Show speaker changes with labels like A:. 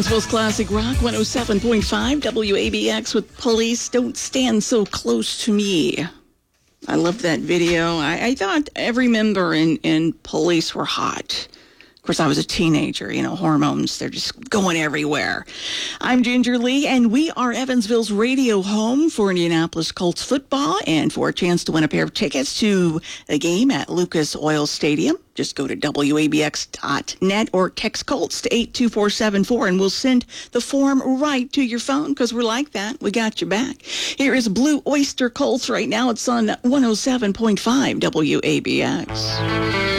A: Evansville's Classic Rock 107.5 WABX with Police Don't Stand So Close to Me. I loved that video. I thought every member in Police were hot. Of course, I was a teenager, hormones, they're just going everywhere. I'm Ginger Lee, and we are Evansville's radio home for Indianapolis Colts football. And for a chance to win a pair of tickets to a game at Lucas Oil Stadium, just go to WABX.net or text Colts to 82474, and we'll send the form right to your phone because we're like that. We got your back. Here is Blue Oyster Colts right now. It's on 107.5 WABX.